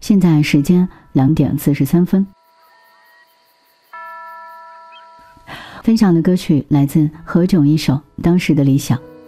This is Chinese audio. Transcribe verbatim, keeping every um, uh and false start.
现在时间两点四十三分。分享的歌曲来自何炅一首《当时的理想》。